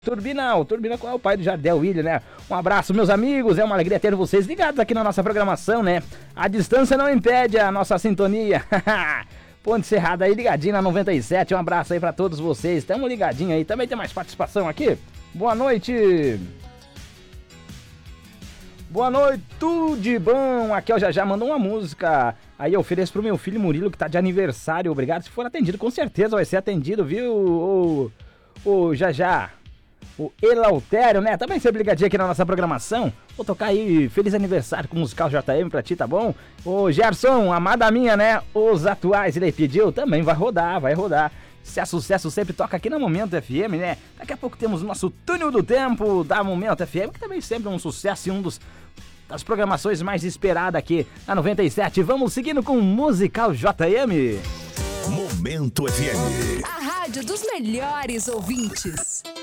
Turbina com o pai do Jardel William, né? Um abraço, meus amigos, é uma alegria ter vocês ligados aqui na nossa programação, né? A distância não impede a nossa sintonia. Ponte Serrada aí, ligadinho na 97, um abraço aí pra todos vocês, tamo ligadinho aí, também tem mais participação aqui. Boa noite! Boa noite, tudo de bom? Aqui é o Jajá, mandou uma música. Aí eu ofereço pro meu filho Murilo, que tá de aniversário, obrigado, se for atendido, com certeza vai ser atendido, viu, o Jajá? O Elautério, né? Também sempre ligadinho aqui na nossa programação. Vou tocar aí Feliz Aniversário com o musical JM pra ti, tá bom? O Gerson, amada minha, né? Os atuais, ele pediu, também vai rodar. Se é sucesso, sempre toca aqui na Momento FM, né? Daqui a pouco temos o nosso Túnel do Tempo da Momento FM, que também sempre é um sucesso e das programações mais esperadas aqui na 97. Vamos seguindo com o musical JM. Momento FM. A rádio dos melhores ouvintes.